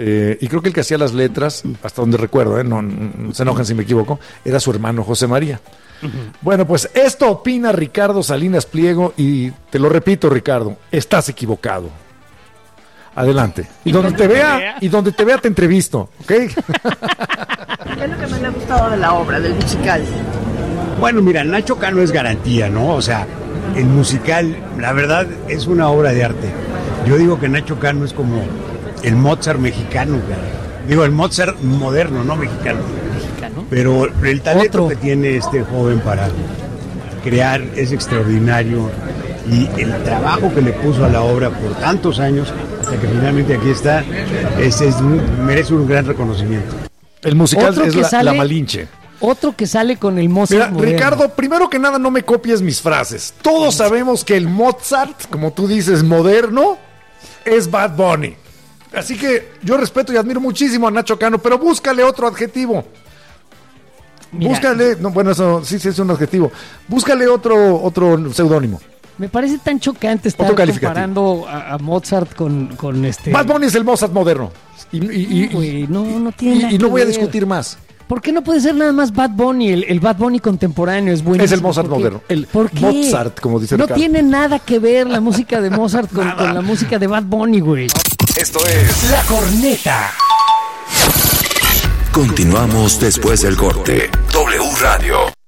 y creo que el que hacía las letras, hasta donde recuerdo, no se enojen si me equivoco, era su hermano José María. Bueno, pues esto opina Ricardo Salinas Pliego y te lo repito, Ricardo, estás equivocado. Adelante. Y donde te vea te entrevisto, ¿ok? ¿Qué es lo que más le ha gustado de la obra, del musical? Bueno, mira, Nacho Cano es garantía, ¿no? O sea, el musical, la verdad, es una obra de arte. Yo digo que Nacho Cano es como el Mozart mexicano, cara. Digo, el Mozart moderno, no mexicano. Pero el talento que tiene este joven para crear es extraordinario. Y el trabajo que le puso a la obra por tantos años, hasta que finalmente aquí está, merece un gran reconocimiento. El musical es la Malinche. Otro que sale con el Mozart. Mira, Ricardo, primero que nada, no me copies mis frases. Todos sabemos que el Mozart, como tú dices, moderno, es Bad Bunny. Así que yo respeto y admiro muchísimo a Nacho Cano, pero búscale otro adjetivo. Mira, búscale, no, bueno, eso sí es un adjetivo. Búscale otro seudónimo. Me parece tan chocante estar comparando a Mozart con este... Bad Bunny es el Mozart moderno. No tiene nada y no que voy a ver. discutir más. ¿Por qué no puede ser nada más Bad Bunny? El Bad Bunny contemporáneo es buenísimo. Es el Mozart moderno. El Mozart, como dice No Ricardo. tiene nada que ver la música de Mozart con la música de Bad Bunny, güey. Esto es La Corneta. Continuamos después del corte. W Radio.